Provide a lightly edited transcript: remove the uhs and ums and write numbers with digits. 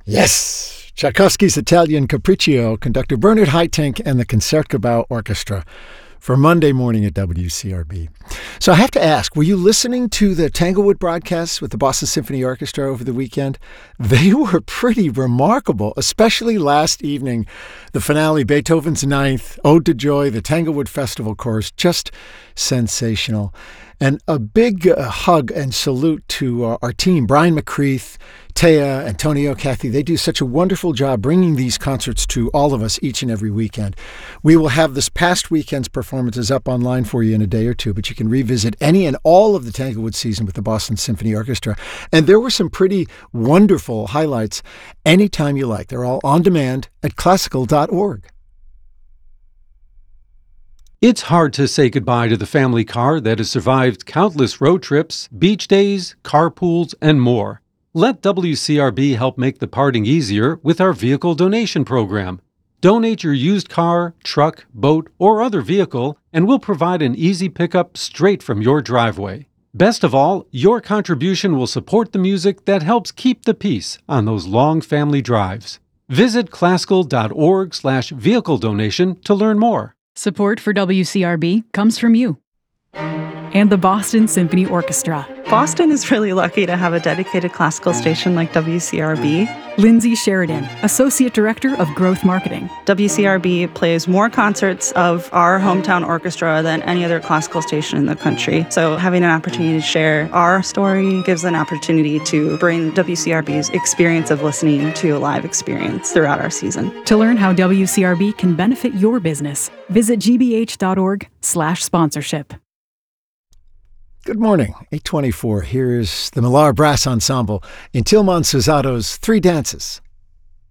Yes! Tchaikovsky's Italian Capriccio, conductor Bernard Haitink and the Concertgebouw Orchestra for Monday morning at WCRB. So I have to ask, were you listening to the Tanglewood broadcasts with the Boston Symphony Orchestra over the weekend? They were pretty remarkable, especially last evening. The finale, Beethoven's Ninth, Ode to Joy, the Tanglewood Festival Chorus, just sensational. And a big hug and salute to our team, Brian McCreath, Taya, Antonio, Kathy. They do such a wonderful job bringing these concerts to all of us each and every weekend. We will have this past weekend's performances up online for you in a day or two, but you can revisit any and all of the Tanglewood season with the Boston Symphony Orchestra. And there were some pretty wonderful highlights anytime you like. They're all on demand at classical.org. It's hard to say goodbye to the family car that has survived countless road trips, beach days, carpools, and more. Let WCRB help make the parting easier with our vehicle donation program. Donate your used car, truck, boat, or other vehicle, and we'll provide an easy pickup straight from your driveway. Best of all, your contribution will support the music that helps keep the peace on those long family drives. Visit classical.org/vehicle donation to learn more. Support for WCRB comes from you and the Boston Symphony Orchestra. Boston is really lucky to have a dedicated classical station like WCRB. Lindsay Sheridan, Associate Director of Growth Marketing. WCRB plays more concerts of our hometown orchestra than any other classical station in the country. So having an opportunity to share our story gives an opportunity to bring WCRB's experience of listening to a live experience throughout our season. To learn how WCRB can benefit your business, visit gbh.org/sponsorship. Good morning, 8:24. Here's the Millar Brass Ensemble in Tilman Susato's Three Dances.